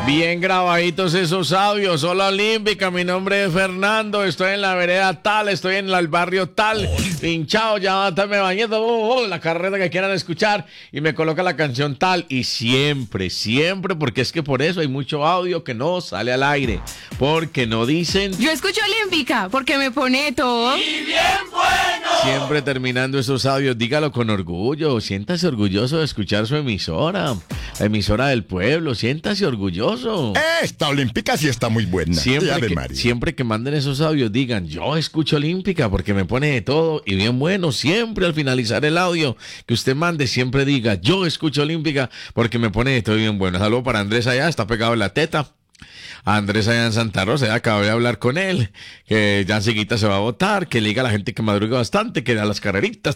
Bien grabaditos esos audios. Hola Olímpica, mi nombre es Fernando, estoy en la vereda tal, estoy en el barrio tal, pinchado, ya me bañando, la carrera que quieran escuchar y me coloca la canción tal. Y siempre, porque es que por eso hay mucho audio que no sale al aire, porque no dicen. Yo escucho Olímpica porque me pone todo. ¡Y bien bueno! Siempre terminando esos audios, dígalo con orgullo, siéntase orgulloso de escuchar su emisora, la emisora del pueblo, siéntase orgulloso. Esta Olímpica sí está muy buena. Siempre que manden esos audios digan, yo escucho Olímpica porque me pone de todo y bien bueno. Siempre al finalizar el audio que usted mande, siempre diga, yo escucho Olímpica porque me pone de todo y bien bueno. Saludo para Andrés allá, está pegado en la teta. Andrés allá en Santa Rosa, ya acabo de hablar con él, que ya enseguida se va a votar, que le diga a la gente que madruga bastante, que da las carreritas.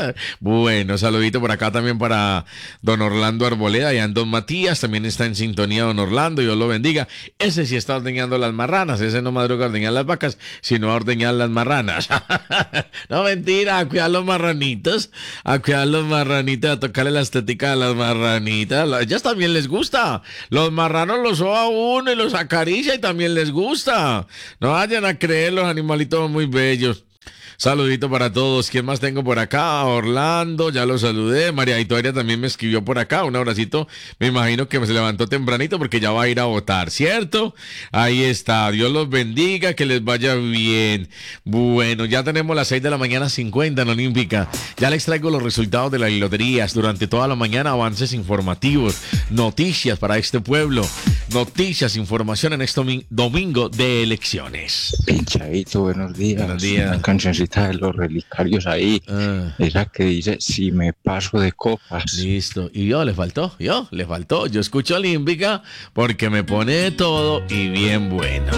Bueno, saludito por acá también para don Orlando Arboleda y don Matías, también está en sintonía don Orlando, Dios lo bendiga. Ese sí está ordeñando las marranas, ese no madruga a ordeñar las vacas, sino a ordeñar las marranas. No, mentira, a cuidar los marranitos, a tocarle la estética a las marranitas. A ellas también les gusta, los marranos los soba uno y los acaricia y también les gusta. No vayan a creer, los animalitos muy bellos. Saludito para todos. ¿Quién más tengo por acá? Orlando, ya lo saludé. María Victoria también me escribió por acá. Un abracito. Me imagino que se levantó tempranito porque ya va a ir a votar, ¿cierto? Ahí está. Dios los bendiga, que les vaya bien. Bueno, ya tenemos las 6 de la mañana 50 en Olímpica. Ya les traigo los resultados de las loterías. Durante toda la mañana, avances informativos, noticias para este pueblo, noticias, información en este domingo de elecciones. Pinchadito, buenos días. Buenos días. Una cancioncita de los relicarios ahí. Esa que dice, si me paso de copas. Listo. Y le faltó. Yo escucho Olímpica porque me pone de todo y bien bueno.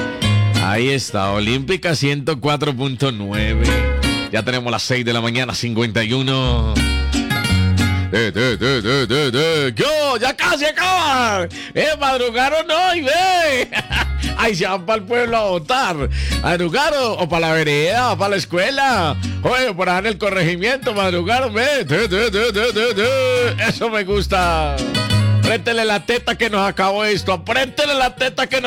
Ahí está, Olímpica 104.9. Ya tenemos las 6 de la mañana 51. ¡Yo! ¡Ya casi acaba! ¿Madrugaron hoy? ¡Ve! ¡Ay, se van para el pueblo a votar! ¿Madrugaron? ¿O para la vereda? ¿O para la escuela? Oye, por allá en el corregimiento, ¿madrugaron? ¡Ve! ¡Eso me gusta! ¡Apriéntele la teta que nos acabó esto! ¡Apriéntele la teta que nos